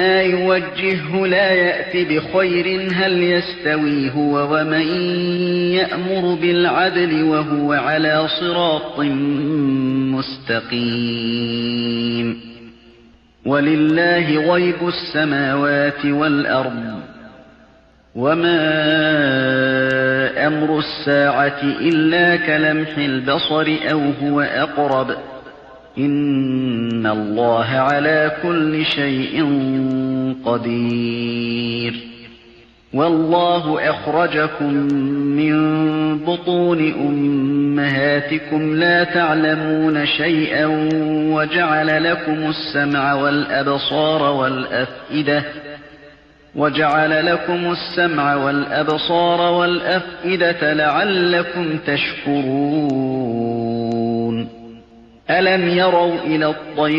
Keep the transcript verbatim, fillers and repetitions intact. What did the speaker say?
ما يوجهه لا يأت بخير هل يستوي هو ومن يأمر بالعدل وهو على صراط مستقيم ولله غيب السماوات والأرض وما أمر الساعة إلا كلمح البصر أو هو أقرب إن الله على كل شيء قدير والله أخرجكم من بطون أمهاتكم لا تعلمون شيئا وجعل لكم السمع والأبصار والأفئدة وجعل لكم السمع والأبصار والأفئدة لعلكم تشكرون ألم يروا إلى الطير